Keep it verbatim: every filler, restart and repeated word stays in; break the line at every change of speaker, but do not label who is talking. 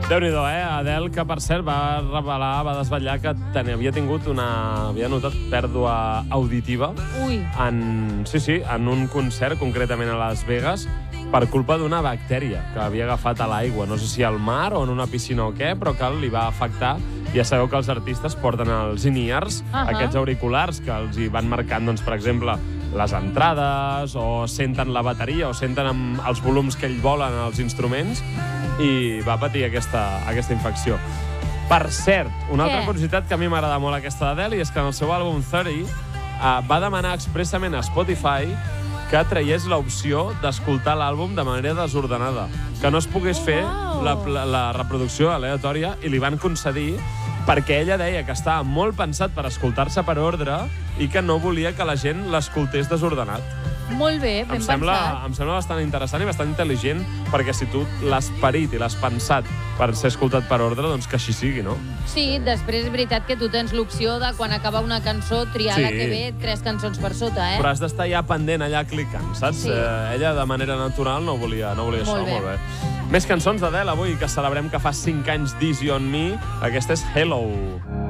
Déu-n'hi-do, eh? Adele, que per cert va revelar, va desvetllar que ten, havia tingut una... havia notat pèrdua auditiva.
Ui.
En, sí, sí, en un concert, concretament a Las Vegas, per culpa d'una bactèria que havia agafat a l'aigua. No sé si al mar o en una piscina o què, però que li va afectar. Ja sabeu que els artistes porten els in-ears, uh -huh. aquests auriculars que els hi van marcant, doncs, per exemple, les entrades, o senten la bateria, o senten amb els volums que ell volen als instruments, i va patir aquesta, aquesta infecció. Per cert, una altra
Què?
curiositat que a mi m'agrada molt aquesta d'Adele, i és que en el seu àlbum trenta uh, va demanar expressament a Spotify que traiés l'opció d'escoltar l'àlbum de manera desordenada, que no es pogués fer
Oh, wow.
la, la, la reproducció aleatòria, i li van concedir perquè ella deia que estava molt pensat per escoltar-se per ordre i que no volia que la gent l'escoltés desordenat.
Molt bé, ben
Em sembla,
pensat.
em sembla bastant interessant i bastant intel·ligent, perquè si tu l'has parit i l'has pensat per ser escoltat per ordre, doncs que així sigui, no?
Sí, després és veritat que tu tens l'opció de quan acaba una cançó triar
Sí.
la que ve tres cançons per sota, eh?
Però has d'estar ja pendent allà clicant, saps?
Sí.
Eh, ella de manera natural no volia, no volia
Molt
això,
bé.
molt bé. Més cançons d'Adele avui, que celebrem que fa cinc anys d'Easy on Me. Aquesta és Hello.